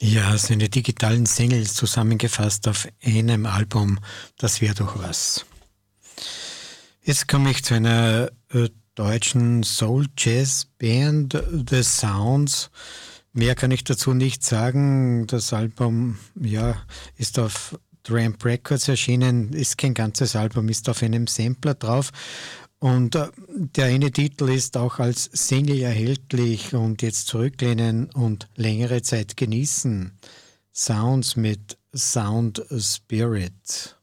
Ja, seine digitalen Singles zusammengefasst auf einem Album, das wäre doch was. Jetzt komme ich zu einer deutschen Soul-Jazz-Band, The Sounds. Mehr kann ich dazu nicht sagen. Das Album, ja, ist auf Tramp Records erschienen, ist kein ganzes Album, ist auf einem Sampler drauf. Und der eine Titel ist auch als Single erhältlich und jetzt zurücklehnen und längere Zeit genießen. Sounds mit Sound Spirit.